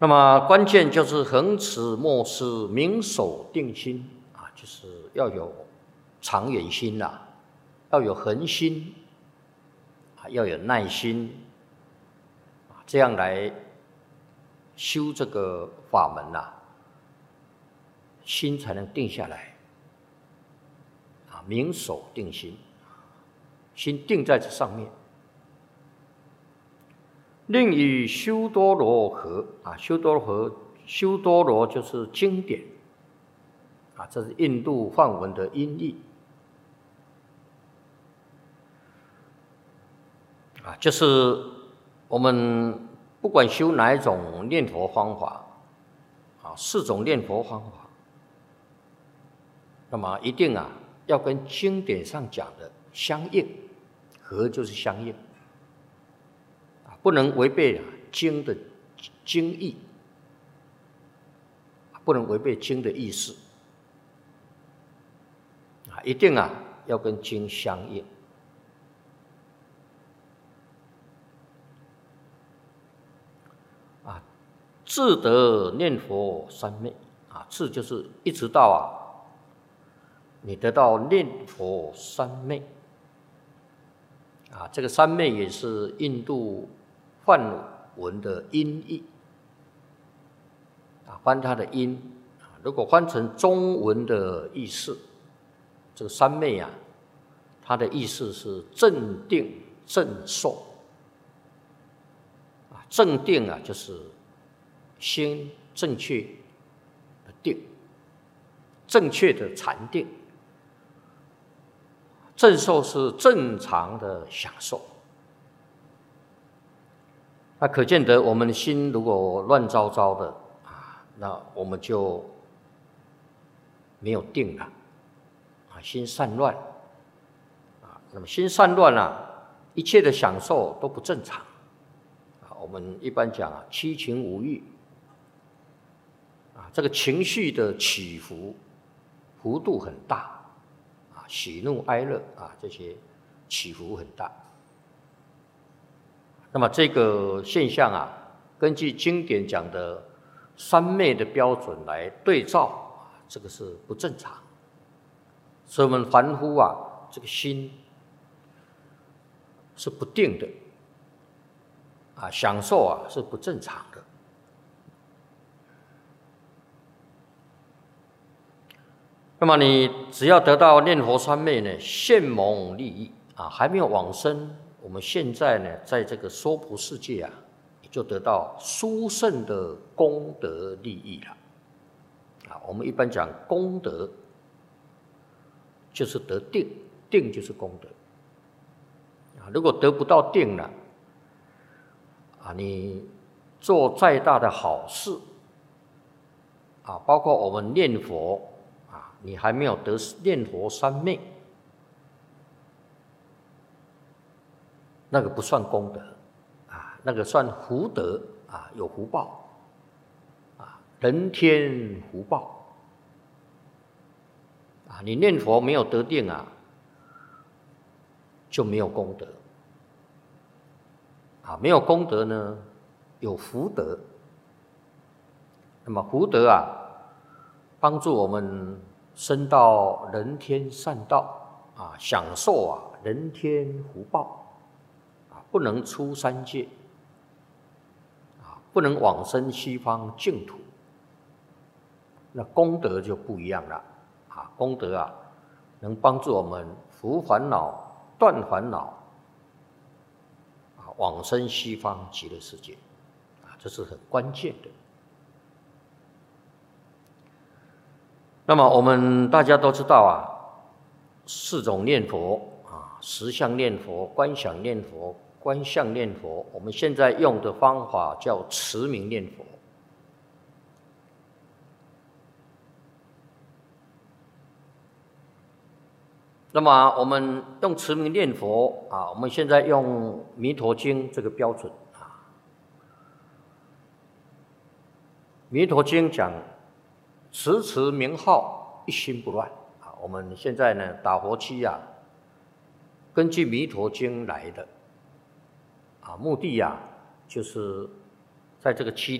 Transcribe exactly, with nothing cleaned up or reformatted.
那么关键就是恒持莫失，明守定心啊，就是要有长远心啦、啊，要有恒心啊，要有耐心啊，这样来修这个法门呐、啊，心才能定下来啊，明守定心，心定在这上面。另与修多罗合啊，修多罗修多罗就是经典啊，这是印度梵文的音译啊，就是我们不管修哪一种念佛方法啊，四种念佛方法，那么一定啊要跟经典上讲的相应，合就是相应。不能违背经的经义，不能违背经的意思啊，一定啊要跟经相应啊。自得念佛三昧啊，自就是一直到啊，你得到念佛三昧啊，这个三昧也是印度梵文的音译啊，翻它的音啊，如果翻成中文的意思，这个三昧啊，它的意思是镇定正受啊，正定啊就是心正确的定，正确的禅定，正受是正常的享受。那可见得我们的心如果乱糟糟的啊，那我们就没有定了啊，心散乱啊。那么心散乱啊，一切的享受都不正常啊。我们一般讲啊，七情五欲啊，这个情绪的起伏幅度很大啊，喜怒哀乐啊，这些起伏很大。那么这个现象啊，根据经典讲的三昧的标准来对照，这个是不正常。所以我们凡夫啊，这个心是不定的啊，享受啊是不正常的。那么你只要得到念佛三昧呢，现蒙利益啊，还没有往生。我们现在呢，在这个娑婆世界啊，也就得到殊胜的功德利益了。啊，我们一般讲功德，就是得定，定就是功德。啊，如果得不到定了，啊，你做再大的好事，啊，包括我们念佛，啊，你还没有得念佛三昧。那个不算功德啊，那个算福德啊，有福报啊，人天福报啊。你念佛没有得定啊，就没有功德啊。没有功德呢，有福德。那么福德啊，帮助我们升到人天善道啊，享受啊人天福报。不能出三界啊，不能往生西方净土，那功德就不一样了啊。功德啊，能帮助我们伏烦恼、断烦恼啊，往生西方极乐世界啊，这是很关键的。那么我们大家都知道啊，四种念佛啊，实相念佛、观想念佛、观相念佛，我们现在用的方法叫持名念佛。那么我们用持名念佛啊，我们现在用《弥陀经》这个标准啊，《弥陀经》讲持持名号，一心不乱啊。我们现在呢打佛七啊，根据《弥陀经》来的。啊，目的呀、啊，就是在这个七